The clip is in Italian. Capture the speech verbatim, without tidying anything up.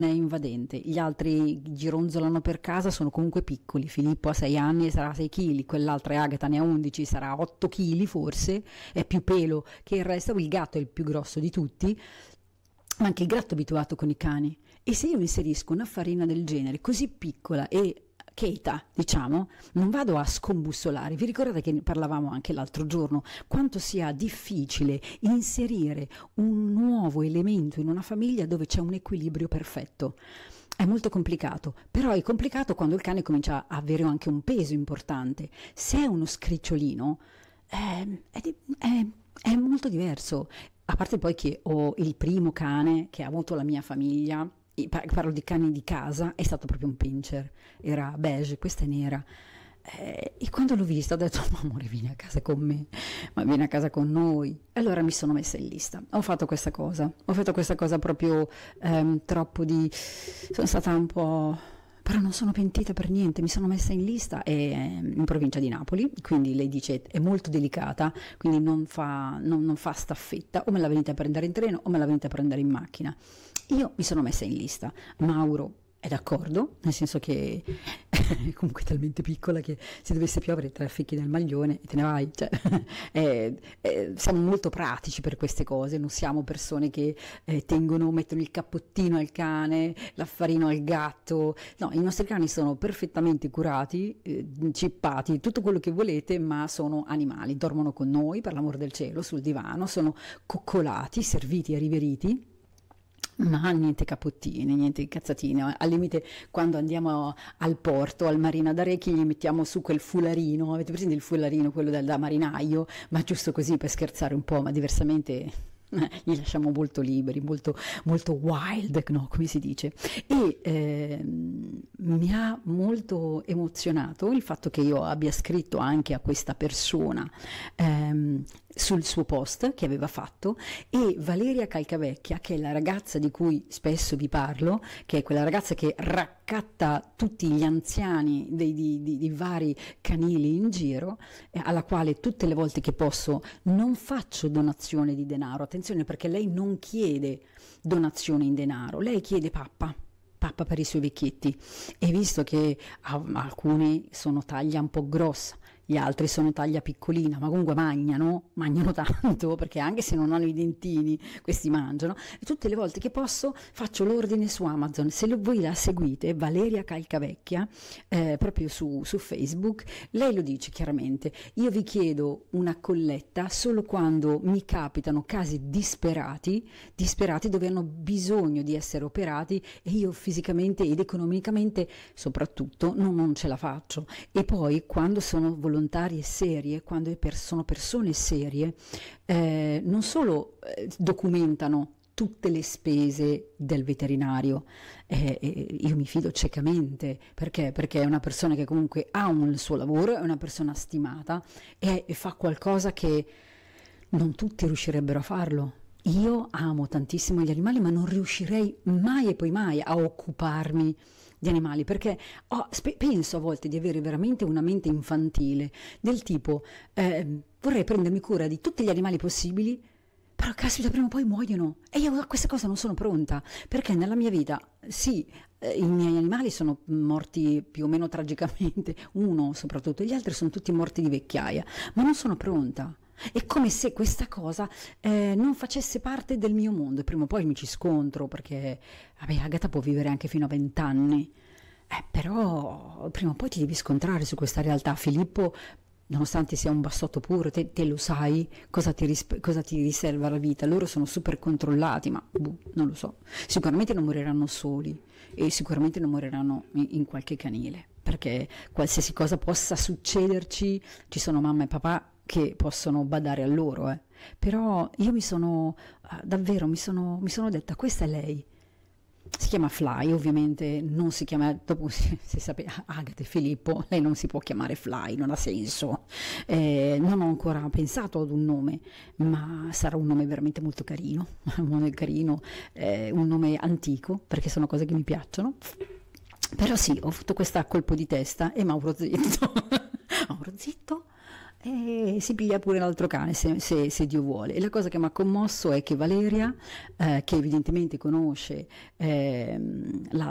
è invadente, gli altri gironzolano per casa, sono comunque piccoli. Filippo ha sei anni e sarà sei chili, quell'altra è Agata, ne ha undici, sarà otto chili forse, è più pelo che il resto. Il gatto è il più grosso di tutti, ma anche il gatto è abituato con i cani. E se io inserisco una farina del genere così piccola e cheta, diciamo, non vado a scombussolare. Vi ricordate che ne parlavamo anche l'altro giorno, quanto sia difficile inserire un nuovo elemento in una famiglia dove c'è un equilibrio perfetto? È molto complicato, però è complicato quando il cane comincia a avere anche un peso importante. Se è uno scricciolino, eh, è, di- è- è molto diverso. A parte poi che ho il primo cane che ha avuto la mia famiglia, e par- parlo di cani di casa, è stato proprio un pincher, era beige, questa è nera. Eh, e quando l'ho vista ho detto: "Ma amore, vieni a casa con me, ma vieni a casa con noi". E allora mi sono messa in lista, ho fatto questa cosa, ho fatto questa cosa proprio ehm, troppo di... sono stata un po'... però non sono pentita per niente, mi sono messa in lista, è in provincia di Napoli, quindi lei dice è molto delicata, quindi non fa, non, non fa staffetta, o me la venite a prendere in treno o me la venite a prendere in macchina. Io mi sono messa in lista, Mauro è d'accordo, nel senso che è comunque talmente piccola che se dovesse piovere traffichi nel maglione e te ne vai, cioè, eh, eh, siamo molto pratici per queste cose, non siamo persone che eh, tengono, mettono il cappottino al cane, l'affarino al gatto. No, i nostri cani sono perfettamente curati, eh, cippati, tutto quello che volete, ma sono animali, dormono con noi, per l'amor del cielo, sul divano, sono coccolati, serviti e riveriti. Ma niente cappottini, niente cazzatine. Al limite, quando andiamo al porto, al Marina d'Arecchi, gli mettiamo su quel fularino. Avete presente il fularino, quello da, da marinaio? Ma giusto così per scherzare un po', ma diversamente li lasciamo molto liberi, molto, molto wild, no? Come si dice. E ehm, mi ha molto emozionato il fatto che io abbia scritto anche a questa persona ehm, sul suo post che aveva fatto, e Valeria Calcavecchia, che è la ragazza di cui spesso vi parlo, che è quella ragazza che raccatta tutti gli anziani dei, di, di, di vari canili in giro, eh, alla quale tutte le volte che posso non faccio donazione di denaro. Attenzione, perché lei non chiede donazione in denaro, lei chiede pappa. Pappa per i suoi vecchietti, e visto che ah, alcuni sono taglia un po' grossa, gli altri sono taglia piccolina, ma comunque mangiano, mangiano tanto, perché anche se non hanno i dentini, questi mangiano, e tutte le volte che posso faccio l'ordine su Amazon. Se lo, voi la seguite, Valeria Calcavecchia, eh, proprio su, su Facebook, lei lo dice chiaramente: io vi chiedo una colletta solo quando mi capitano casi disperati, disperati dove hanno bisogno di essere operati e io fisicamente ed economicamente soprattutto non, non ce la faccio. E poi quando sono volontarie serie, quando sono persone serie, eh, non solo eh, documentano tutte le spese del veterinario, eh, eh, io mi fido ciecamente, perché? Perché è una persona che comunque ha un suo lavoro, è una persona stimata e, e fa qualcosa che non tutti riuscirebbero a farlo. Io amo tantissimo gli animali, ma non riuscirei mai e poi mai a occuparmi di animali, perché ho, spe- penso a volte di avere veramente una mente infantile, del tipo eh, vorrei prendermi cura di tutti gli animali possibili, però caspita, prima o poi muoiono e io a questa cosa non sono pronta, perché nella mia vita sì, eh, i miei animali sono morti più o meno tragicamente, uno soprattutto, gli altri sono tutti morti di vecchiaia, ma non sono pronta. È come se questa cosa eh, non facesse parte del mio mondo, e prima o poi mi ci scontro, perché vabbè, Agata può vivere anche fino a vent'anni, eh, però prima o poi ti devi scontrare su questa realtà. Filippo, nonostante sia un bassotto puro, te, te lo sai cosa ti, rispe- cosa ti riserva la vita. Loro sono super controllati, ma boh, non lo so. Sicuramente non moriranno soli e sicuramente non moriranno in, in qualche canile, perché qualsiasi cosa possa succederci, ci sono mamma e papà che possono badare a loro, eh. Però io mi sono, uh, davvero, mi sono, mi sono detta, questa è lei. Si chiama Fly, ovviamente non si chiama, dopo se, se sapete, Agata e Filippo, lei non si può chiamare Fly, non ha senso. Eh, non ho ancora pensato ad un nome, ma sarà un nome veramente molto carino, un nome carino, eh, un nome antico, perché sono cose che mi piacciono. Però sì, ho fatto questo colpo di testa e Mauro zitto. Mauro zitto. e si piglia pure l'altro cane se, se- se Dio vuole. E la cosa che mi ha commosso è che Valeria, eh, che evidentemente conosce ehm,